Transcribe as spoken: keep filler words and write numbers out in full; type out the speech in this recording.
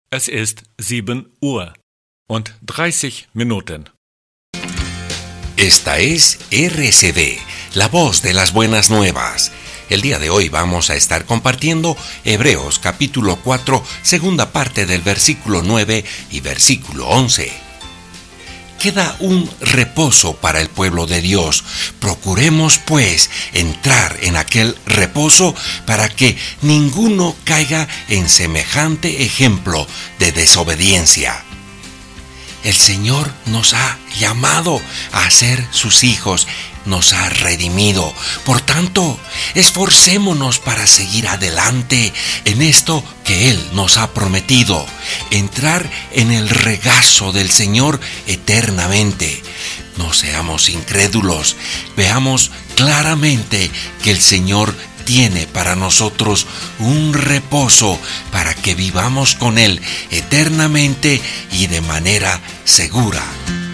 Es ist sieben Uhr und dreißig Minuten. Esta es R C V, la voz de las buenas nuevas. El día de hoy vamos a estar compartiendo Hebreos capítulo cuatro, segunda parte del versículo nueve y versículo once. Queda un reposo para el pueblo de Dios. Procuremos, pues, entrar en aquel reposo para que ninguno caiga en semejante ejemplo de desobediencia. El Señor nos ha llamado a ser sus hijos, nos ha redimido. Por tanto, esforcémonos para seguir adelante en esto que Él nos ha prometido, entrar en el regazo del Señor eternamente. No seamos incrédulos, veamos claramente que el Señor tiene para nosotros un reposo para que vivamos con Él eternamente y de manera segura.